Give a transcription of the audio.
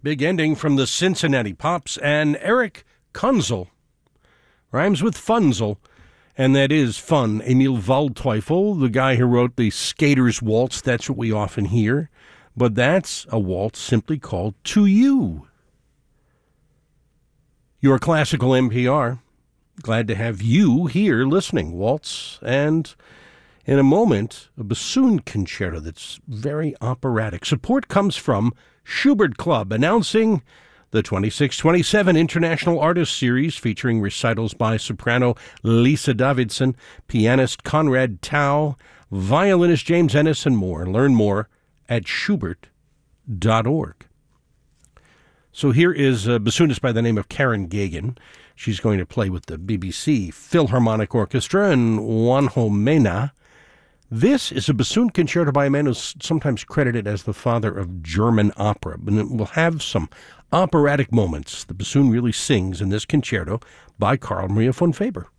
Big ending from the Cincinnati Pops, and Eric Kunzel rhymes with Funzel, and that is fun. Emil Waldteufel, the guy who wrote the Skater's Waltz, that's what we often hear, but that's a waltz simply called To You. Your classical NPR. Glad to have you here listening. Waltz, and in a moment, a bassoon concerto that's very operatic. Support comes from Schubert Club, announcing the 26-27 International Artist Series featuring recitals by soprano Lisa Davidson, pianist Conrad Tao, violinist James Ennis, and more. Learn more at schubert.org. So here is a bassoonist by the name of Karen Gagan. She's going to play with the BBC Philharmonic Orchestra in Juanjo Mena. This is a bassoon concerto by a man who's sometimes credited as the father of German opera, and it will have some operatic moments. The bassoon really sings in this concerto by Carl Maria von Faber.